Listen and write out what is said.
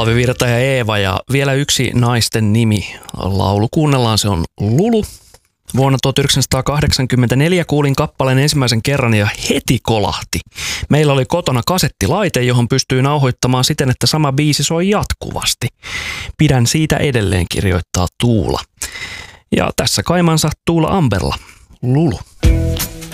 Olavi Virta ja Eeva ja vielä yksi naisten nimi. Laulu kuunnellaan, se on Lulu. Vuonna 1984 kuulin kappaleen ensimmäisen kerran ja heti kolahti. Meillä oli kotona kasettilaite, johon pystyy nauhoittamaan siten, että sama biisi soi jatkuvasti. Pidän siitä edelleen, kirjoittaa Tuula. Ja tässä kaimansa Tuula Amberla, Lulu.